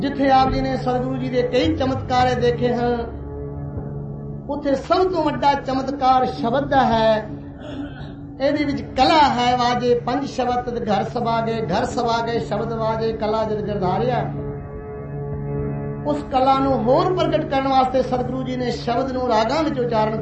ਜਿੱਥੇ ਆਪ ਜੀ ਨੇ ਸਤਿਗੁਰੂ ਜੀ ਦੇ ਕਈ ਚਮਤਕਾਰ ਦੇਖੇ ਹਨ, ਉੱਥੇ ਸਭ ਤੋਂ ਵੱਡਾ ਚਮਤਕਾਰ ਸ਼ਬਦ ਦਾ ਹੈ। ਇਹਦੇ ਵਿੱਚ ਕਲਾ ਹੈ। ਵਾਜੇ ਪੰਜ ਸ਼ਬਦ ਘਰ ਸਵਾ ਗਏ ਸ਼ਬਦ ਵਾਜੇ ਕਲਾ ਜਦ ਗਿਰਧਾਰਿਆ। ਉਸ ਕਲਾ ਨੂੰ ਹੋਰ ਪ੍ਰਗਟ ਕਰਨ ਵਾਸਤੇ ਸਤਿਗੁਰੂ ਜੀ ਨੇ ਸ਼ਬਦ ਨੂੰ ਰਾਗਾਂ ਵਿੱਚ ਉਚਾਰਨ